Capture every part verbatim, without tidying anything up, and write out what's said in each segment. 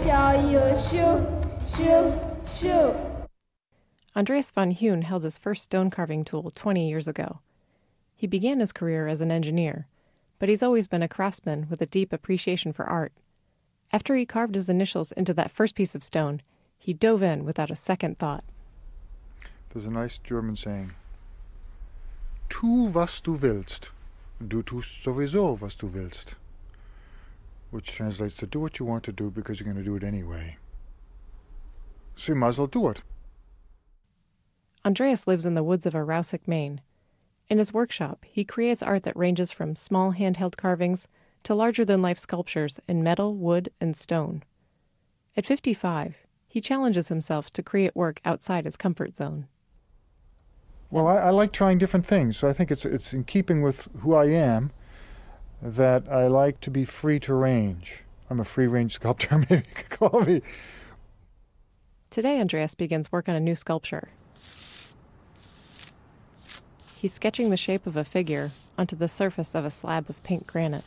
Andreas von Huhn held his first stone carving tool twenty years ago. He began his career as an engineer, but he's always been a craftsman with a deep appreciation for art. After he carved his initials into that first piece of stone, he dove in without a second thought. There's a nice German saying, Tu, was du willst. Du tust sowieso, was du willst. Which translates to do what you want to do because you're going to do it anyway. So you might as well do it. Andreas lives in the woods of Arousik, Maine. In his workshop, he creates art that ranges from small handheld carvings to larger-than-life sculptures in metal, wood, and stone. At fifty-five, he challenges himself to create work outside his comfort zone. Well, I, I like trying different things, so I think it's it's in keeping with who I am that I like to be free to range. I'm a free-range sculptor, maybe you could call me. Today, Andreas begins work on a new sculpture. He's sketching the shape of a figure onto the surface of a slab of pink granite.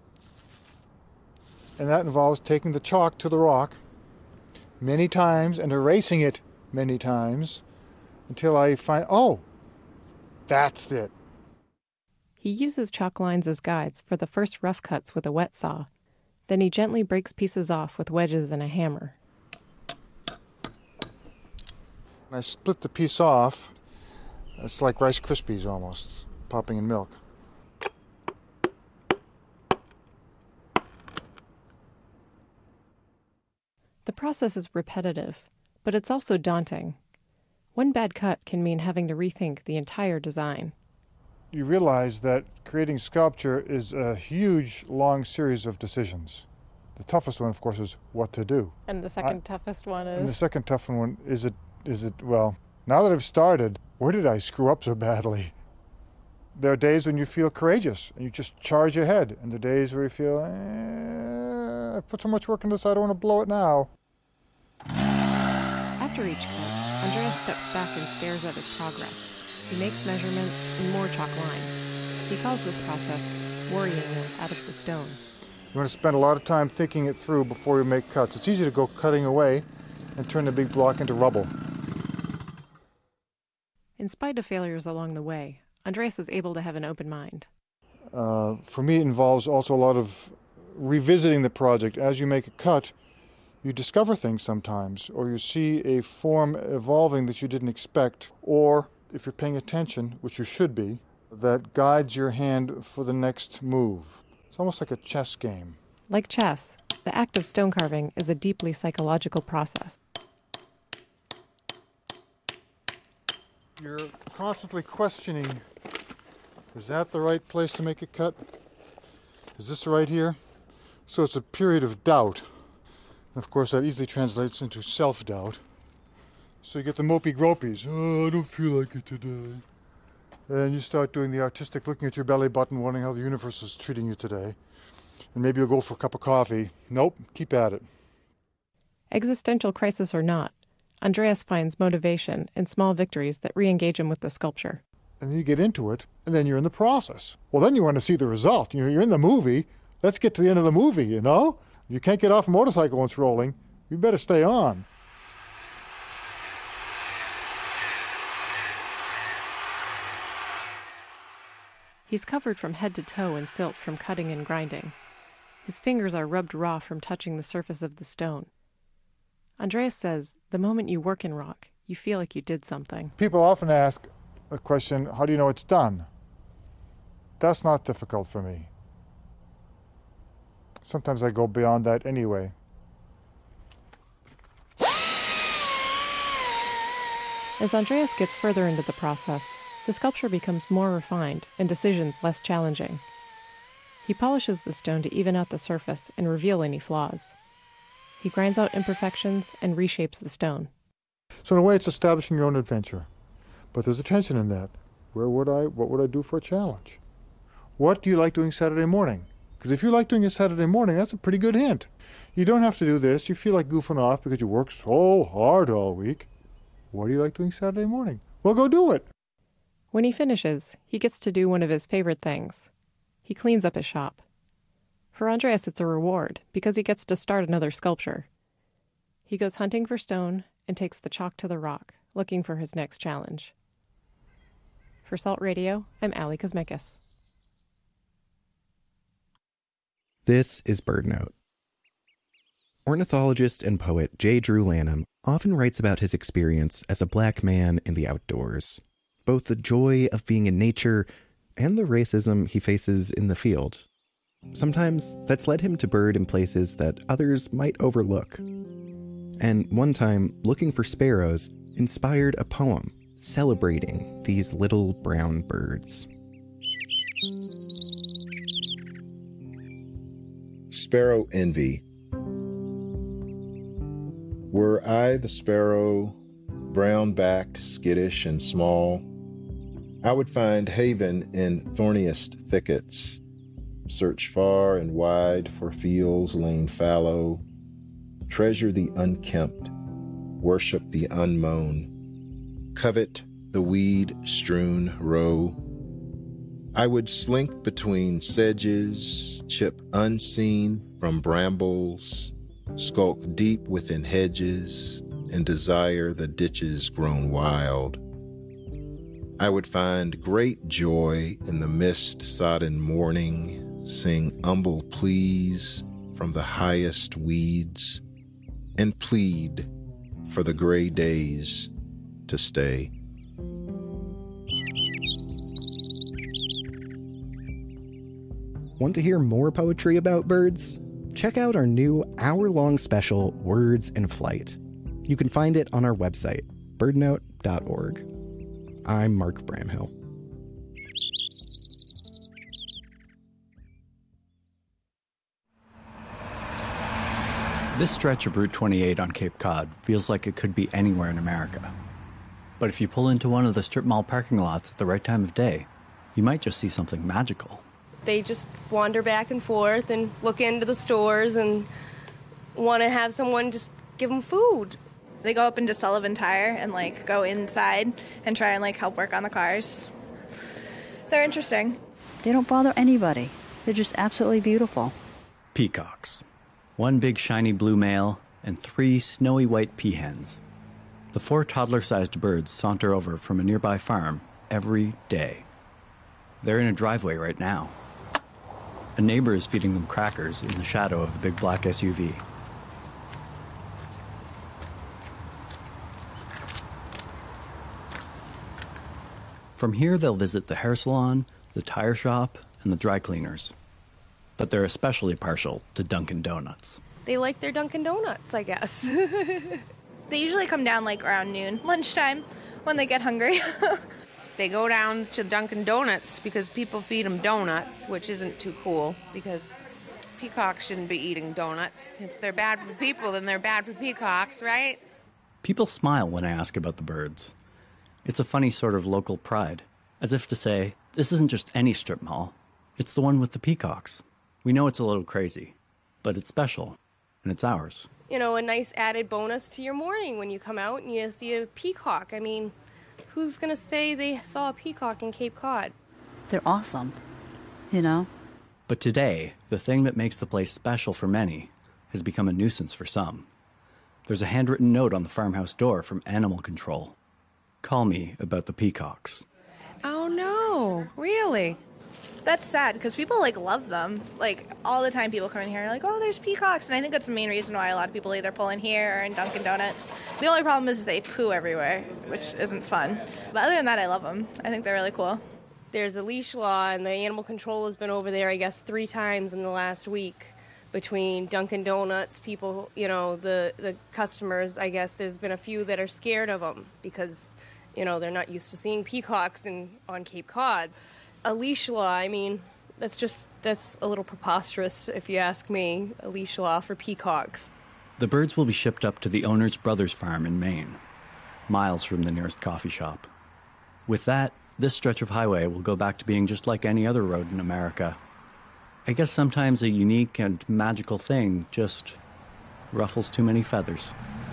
And that involves taking the chalk to the rock many times and erasing it many times until I find, oh, that's it. He uses chalk lines as guides for the first rough cuts with a wet saw. Then he gently breaks pieces off with wedges and a hammer. When I split the piece off, it's like Rice Krispies almost, popping in milk. The process is repetitive, but it's also daunting. One bad cut can mean having to rethink the entire design. You realize that creating sculpture is a huge, long series of decisions. The toughest one, of course, is what to do. And the second I, toughest one is? And the second tough one is it, is it, well, now that I've started, where did I screw up so badly? There are days when you feel courageous and you just charge ahead, and the days where you feel, eh, I put so much work into this, I don't want to blow it now. After each cut, Andreas steps back and stares at his progress. He makes measurements and more chalk lines. He calls this process worrying them out of the stone. You want to spend a lot of time thinking it through before you make cuts. It's easy to go cutting away and turn the big block into rubble. In spite of failures along the way, Andreas is able to have an open mind. Uh, for me, it involves also a lot of revisiting the project. As you make a cut, you discover things sometimes, or you see a form evolving that you didn't expect, or if you're paying attention, which you should be, that guides your hand for the next move. It's almost like a chess game. Like chess, the act of stone carving is a deeply psychological process. You're constantly questioning, is that the right place to make a cut? Is this right here? So it's a period of doubt. And of course, that easily translates into self-doubt. So you get the mopey gropies. Oh, I don't feel like it today. And you start doing the artistic, looking at your belly button, wondering how the universe is treating you today. And maybe you'll go for a cup of coffee. Nope, keep at it. Existential crisis or not, Andreas finds motivation in small victories that re-engage him with the sculpture. And then you get into it, and then you're in the process. Well, then you want to see the result. You're, you're in the movie. Let's get to the end of the movie, you know? You can't get off a motorcycle when it's rolling. You better stay on. He's covered from head to toe in silt from cutting and grinding. His fingers are rubbed raw from touching the surface of the stone. Andreas says, the moment you work in rock, you feel like you did something. People often ask the question, how do you know it's done? That's not difficult for me. Sometimes I go beyond that anyway. As Andreas gets further into the process, the sculpture becomes more refined and decisions less challenging. He polishes the stone to even out the surface and reveal any flaws. He grinds out imperfections and reshapes the stone. So in a way, it's establishing your own adventure. But there's a tension in that. Where would I, what would I do for a challenge? What do you like doing Saturday morning? Because if you like doing it Saturday morning, that's a pretty good hint. You don't have to do this. You feel like goofing off because you work so hard all week. What do you like doing Saturday morning? Well, go do it. When he finishes, he gets to do one of his favorite things. He cleans up his shop. For Andreas, it's a reward because he gets to start another sculpture. He goes hunting for stone and takes the chalk to the rock, looking for his next challenge. For Salt Radio, I'm Allie Kosmekis. This is BirdNote. Ornithologist and poet J. Drew Lanham often writes about his experience as a black man in the outdoors, both the joy of being in nature and the racism he faces in the field. Sometimes that's led him to bird in places that others might overlook. And one time, looking for sparrows inspired a poem celebrating these little brown birds. Sparrow Envy. Were I the sparrow, brown-backed, skittish, and small, I would find haven in thorniest thickets, search far and wide for fields lain fallow, treasure the unkempt, worship the unmown, covet the weed-strewn row. I would slink between sedges, chip unseen from brambles, skulk deep within hedges, and desire the ditches grown wild. I would find great joy in the mist-sodden morning, sing humble pleas from the highest weeds, and plead for the gray days to stay. Want to hear more poetry about birds? Check out our new hour-long special, Words in Flight. You can find it on our website, birdnote dot org. I'm Mark Bramhill. This stretch of Route twenty-eight on Cape Cod feels like it could be anywhere in America. But if you pull into one of the strip mall parking lots at the right time of day, you might just see something magical. They just wander back and forth and look into the stores and want to have someone just give them food. They go up into Sullivan Tire and, like, go inside and try and, like, help work on the cars. They're interesting. They don't bother anybody. They're just absolutely beautiful. Peacocks. One big shiny blue male and three snowy white peahens. The four toddler-sized birds saunter over from a nearby farm every day. They're in a driveway right now. A neighbor is feeding them crackers in the shadow of a big black S U V. From here, they'll visit the hair salon, the tire shop, and the dry cleaners. But they're especially partial to Dunkin' Donuts. They like their Dunkin' Donuts, I guess. They usually come down, like, around noon, lunchtime, when they get hungry. They go down to Dunkin' Donuts because people feed them donuts, which isn't too cool because peacocks shouldn't be eating donuts. If they're bad for people, then they're bad for peacocks, right? People smile when I ask about the birds. It's a funny sort of local pride, as if to say, this isn't just any strip mall. It's the one with the peacocks. We know it's a little crazy, but it's special, and it's ours. You know, a nice added bonus to your morning when you come out and you see a peacock. I mean, who's going to say they saw a peacock in Cape Cod? They're awesome, you know? But today, the thing that makes the place special for many has become a nuisance for some. There's a handwritten note on the farmhouse door from Animal Control. Call me about the peacocks. Oh, no. Really? That's sad, because people, like, love them. Like, all the time people come in here and are like, oh, there's peacocks. And I think that's the main reason why a lot of people either pull in here or in Dunkin' Donuts. The only problem is they poo everywhere, which isn't fun. But other than that, I love them. I think they're really cool. There's a leash law, and the Animal Control has been over there, I guess, three times in the last week. Between Dunkin' Donuts, people, you know, the, the customers, I guess there's been a few that are scared of them because, you know, they're not used to seeing peacocks in, on Cape Cod. A leash law, I mean, that's just, that's a little preposterous, if you ask me, a leash law for peacocks. The birds will be shipped up to the owner's brother's farm in Maine, miles from the nearest coffee shop. With that, this stretch of highway will go back to being just like any other road in America. I guess sometimes a unique and magical thing just ruffles too many feathers.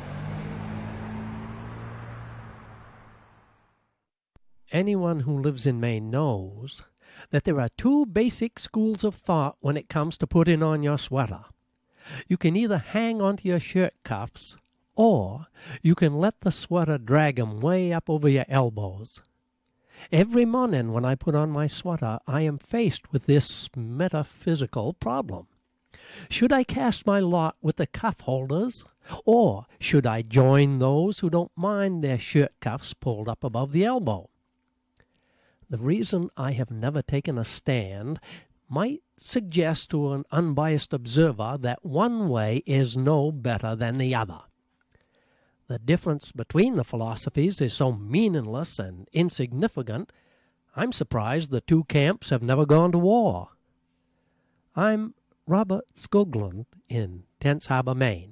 Anyone who lives in Maine knows that there are two basic schools of thought when it comes to putting on your sweater. You can either hang onto your shirt cuffs Or you can let the sweater drag 'em way up over your elbows. Every morning when I put on my sweater, I am faced with this metaphysical problem. Should I cast my lot with the cuff holders, or should I join those who don't mind their shirt cuffs pulled up above the elbow? The reason I have never taken a stand might suggest to an unbiased observer that one way is no better than the other. The difference between the philosophies is so meaningless and insignificant, I'm surprised the two camps have never gone to war. I'm Robert Skoglund in Tense Harbor, Maine.